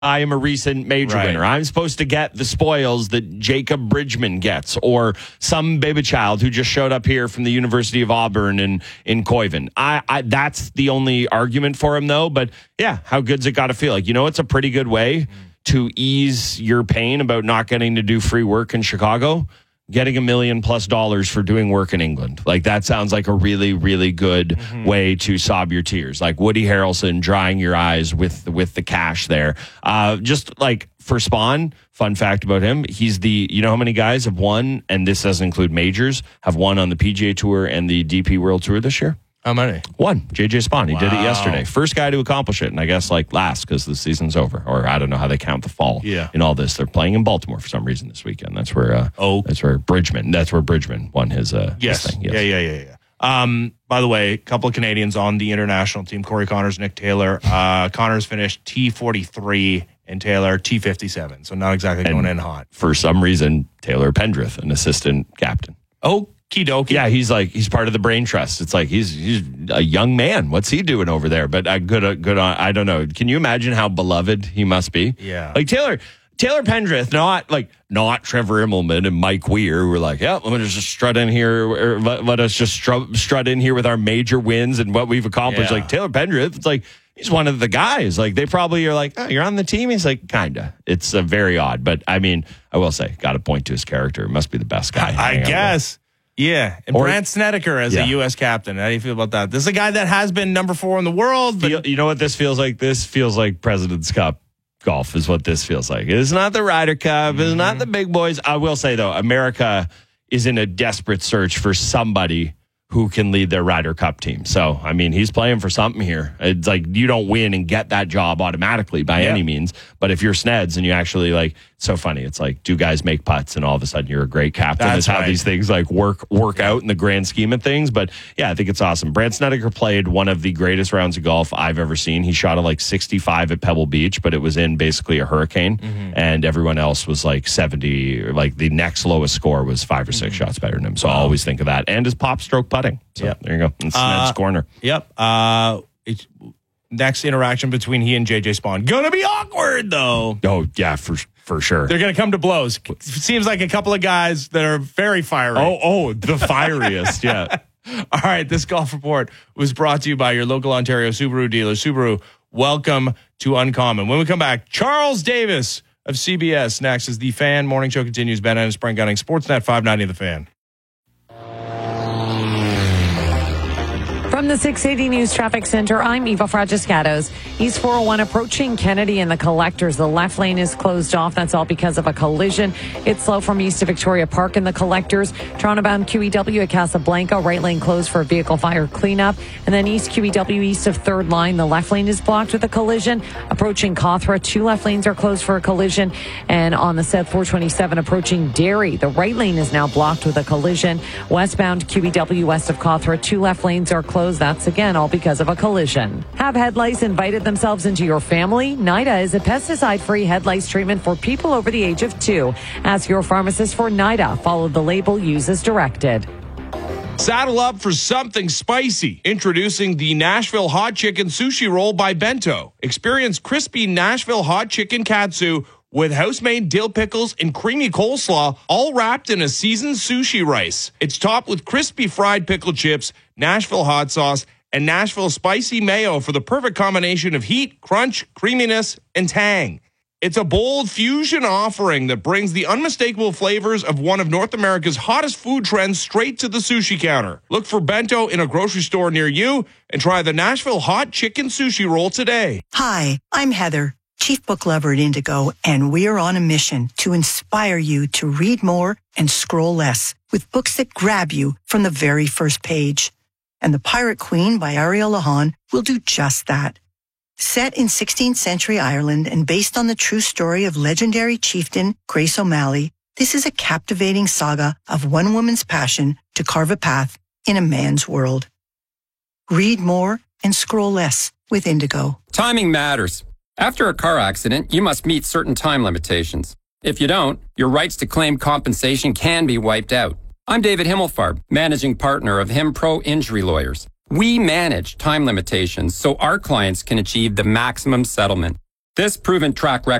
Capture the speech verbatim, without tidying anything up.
I am a recent major Right. winner. I'm supposed to get the spoils that Jacob Bridgman gets, or some baby child who just showed up here from the University of Auburn in, in Koiven. I, I that's the only argument for him, though. But yeah, how good's it got to feel? Like, you know, it's a pretty good way to ease your pain about not getting to do free work in Chicago. Getting a million plus dollars for doing work in England. Like, that sounds like a really, really good mm-hmm. way to sob your tears. Like Woody Harrelson drying your eyes with, with the cash there. Uh, just like for Spawn, fun fact about him, he's the, you know how many guys have won, and this doesn't include majors, have won on the P G A Tour and the D P World Tour this year? How many? One. J J Spawn. He wow. did it yesterday. First guy to accomplish it. And I guess like last because the season's over. Or I don't know how they count the fall yeah. in all this. They're playing in Baltimore for some reason this weekend. That's where uh, oh. that's where Bridgman. That's where Bridgman won his, uh, yes. his thing. Yes. Yeah, yeah, yeah, yeah. Um, by the way, a couple of Canadians on the international team. Corey Connors, Nick Taylor. Uh, Connors finished T forty-three and Taylor T fifty-seven. So not exactly and going in hot. For some reason, Taylor Pendrith, an assistant captain. Oh, Okie dokie. Yeah, he's like he's part of the brain trust. It's like he's he's a young man. What's he doing over there? But uh, good, uh, good on. I don't know. Can you imagine how beloved he must be? Yeah, like Taylor Taylor Pendrith, not like not Trevor Immelman and Mike Weir, who were like, yeah, let me just strut in here. Or let, let us just strut, strut in here with our major wins and what we've accomplished. Yeah. Like Taylor Pendrith, it's like he's one of the guys. Like they probably are like, oh, you're on the team. He's like, kinda. It's uh, very odd, but I mean, I will say, got to point to his character. Must be the best guy. I, I guess. Yeah, and or, Brandt Snedeker as yeah. a U S captain. How do you feel about that? This is a guy that has been number four in the world. But Feel, you know what this feels like? This feels like President's Cup golf is what this feels like. It's not the Ryder Cup. Mm-hmm. It's not the big boys. I will say, though, America is in a desperate search for somebody who can lead their Ryder Cup team. So, I mean, he's playing for something here. It's like you don't win and get that job automatically by yeah. any means. But if you're Sneds and you actually like, it's so funny. It's like, do guys make putts and all of a sudden you're a great captain. That's It's how right. these things like work work out in the grand scheme of things. But yeah, I think it's awesome. Brandt Snedeker played one of the greatest rounds of golf I've ever seen. He shot a like sixty-five at Pebble Beach, but it was in basically a hurricane. Mm-hmm. And everyone else was like seventy, or like the next lowest score was five or six mm-hmm. shots better than him. So wow. I always think of that. And his pop stroke putting. So yep. there you go. It's uh, Sned's corner. Yep. Uh, it's, next interaction between he and J J Spawn. Gonna be awkward, though. Oh, yeah, for for sure. They're going to come to blows. Seems like a couple of guys that are very fiery. Oh, oh, the fieriest, yeah. All right, this golf report was brought to you by your local Ontario Subaru dealer. Subaru, welcome to Uncommon. When we come back, Charles Davis of C B S next as The Fan. Morning Show continues. Ben Ennis, Brent Gunning, Sportsnet five ninety The Fan. From the six eighty News Traffic Center, I'm Eva Fragiscatos. East four oh one approaching Kennedy and the Collectors. The left lane is closed off. That's all because of a collision. It's slow from east to Victoria Park in the Collectors. Toronto-bound Q E W at Casablanca. Right lane closed for a vehicle fire cleanup. And then east Q E W east of third line. The left lane is blocked with a collision. Approaching Cawthra, two left lanes are closed for a collision. And on the South four twenty-seven approaching Derry, the right lane is now blocked with a collision. Westbound Q E W west of Cawthra, two left lanes are closed. That's again all because of a collision. Have head lice invited themselves into your family? NIDA is a pesticide-free head lice treatment for people over the age of two. Ask your pharmacist for NIDA. Follow the label. Use as directed. Saddle up for something spicy. Introducing the Nashville Hot Chicken Sushi Roll by Bento. Experience crispy Nashville Hot Chicken Katsu with house-made dill pickles and creamy coleslaw, all wrapped in a seasoned sushi rice. It's topped with crispy fried pickle chips, Nashville hot sauce, and Nashville spicy mayo for the perfect combination of heat, crunch, creaminess, and tang. It's a bold fusion offering that brings the unmistakable flavors of one of North America's hottest food trends straight to the sushi counter. Look for Bento in a grocery store near you and try the Nashville Hot Chicken Sushi Roll today. Hi, I'm Heather, Chief Book Lover at Indigo, and we're on a mission to inspire you to read more and scroll less with books that grab you from the very first page. And The Pirate Queen by Ariel Lahan will do just that. Set in sixteenth century Ireland and based on the true story of legendary chieftain Grace O'Malley, this is a captivating saga of one woman's passion to carve a path in a man's world. Read more and scroll less with Indigo. Timing matters. After a car accident, you must meet certain time limitations. If you don't, your rights to claim compensation can be wiped out. I'm David Himmelfarb, managing partner of HimPro Injury Lawyers. We manage time limitations so our clients can achieve the maximum settlement. This proven track record